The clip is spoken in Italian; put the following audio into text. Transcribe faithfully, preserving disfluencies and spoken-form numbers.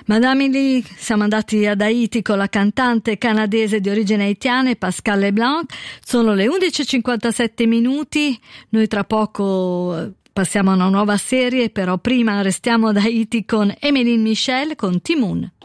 Madame Lee, siamo andati ad Haiti con la cantante canadese di origine haitiana Pascal Leblanc. Sono le undici e cinquantasette minuti, noi tra poco passiamo a una nuova serie, però prima restiamo ad Haiti con Emeline Michel con Ti Moune.